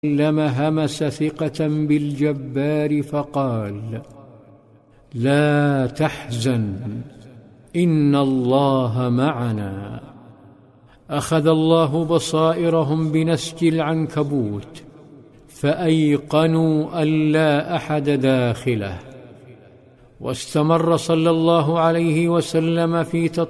وسلم همس ثقة بالجبار فقال: لا تحزن، إن الله معنا. أخذ الله بصائرهم بنسج العنكبوت فأيقنوا أن لا أحد داخله. واستمر صلى الله عليه وسلم في